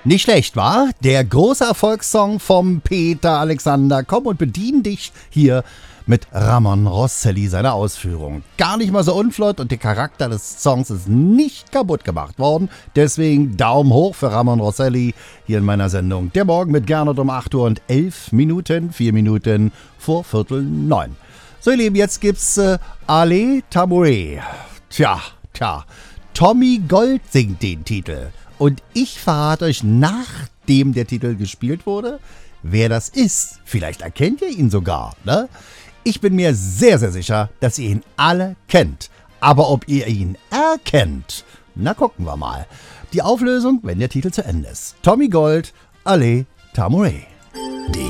Nicht schlecht, war? Der große Erfolgssong vom Peter Alexander. Komm und bedien dich hier mit Ramon Rosselli, seiner Ausführung. Gar nicht mal so unflott und der Charakter des Songs ist nicht kaputt gemacht worden. Deswegen Daumen hoch für Ramon Rosselli hier in meiner Sendung. Der Morgen mit Gernot um 8 Uhr und 11 Minuten, 4 Minuten vor 8:45. So ihr Lieben, jetzt gibt's Ale Tambouré. Tja, Tommy Gold singt den Titel. Und ich verrate euch, nachdem der Titel gespielt wurde, wer das ist. Vielleicht erkennt ihr ihn sogar, ne? Ich bin mir sehr, sehr sicher, dass ihr ihn alle kennt. Aber ob ihr ihn erkennt, na gucken wir mal. Die Auflösung, wenn der Titel zu Ende ist. Tommy Gold, Ale Tambouré.